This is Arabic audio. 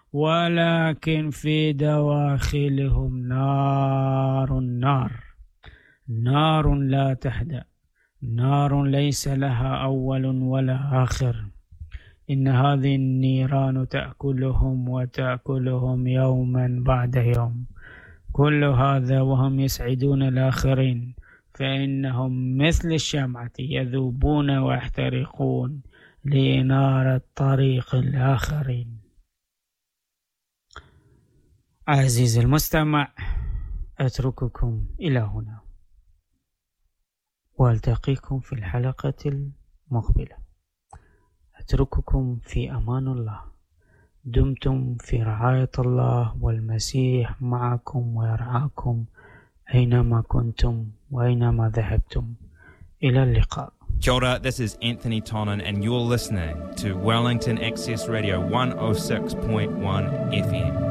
ولكن في دواخلهم نار لا تهدأ، نار ليس لها أول ولا آخر. إن هذه النيران تأكلهم وتأكلهم يوما بعد يوم، كل هذا وهم يسعدون الآخرين، فإنهم مثل الشمعة يذوبون ويحترقون لإنارة طريق الآخرين. عزيزي المستمع، أترككم إلى هنا، وألتقيكم في الحلقة المقبلة. أترككم في أمان الله، دمتم في رعاية الله، والمسيح معكم ويرعاكم أينما كنتم وأينما ذهبتم. إلى اللقاء. Kia ora, this is Anthony Tonin and you're listening to Wellington Access Radio 106.1 FM.